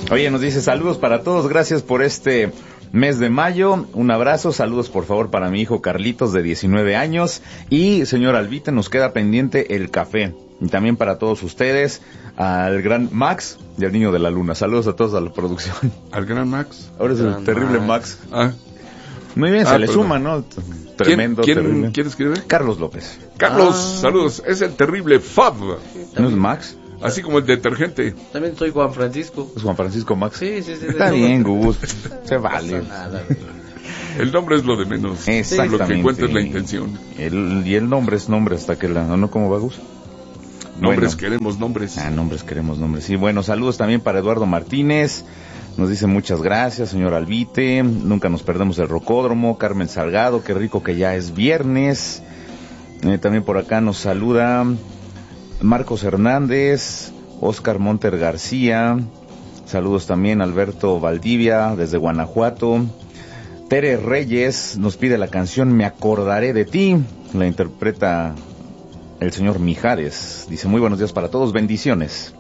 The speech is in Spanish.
Oye, nos dice saludos para todos, gracias por este mes de mayo, un abrazo, saludos por favor para mi hijo Carlitos de 19 años y señor Albite, nos queda pendiente el café. Y también para todos ustedes, al gran Max y al niño de la luna. Saludos a todos a la producción. ¿Al gran Max? Ahora es el terrible Max. Ah. Muy bien, se le suma, ¿no? Tremendo, terrible. ¿Quién escribe? Carlos López. Carlos, saludos. Es el terrible Fab. ¿No es Max? Así como el detergente. También soy Juan Francisco. ¿Es Juan Francisco Max? Sí. Está bien, Gus. Se vale. Nada, El nombre es lo de menos. Exactamente. Lo que cuenta es la intención. Y el nombre es nombre hasta que la... ¿No? ¿Cómo va, Gus? Nombres, queremos nombres. Nombres, queremos nombres. Sí, bueno, saludos también para Eduardo Martínez. Nos dice muchas gracias, señor Albite. Nunca nos perdemos el rocódromo. Carmen Salgado, qué rico que ya es viernes. También por acá nos saluda Marcos Hernández, Oscar Monter García. Saludos también Alberto Valdivia desde Guanajuato. Tere Reyes nos pide la canción Me acordaré de ti. La interpreta el señor Mijares. Dice muy buenos días para todos, bendiciones.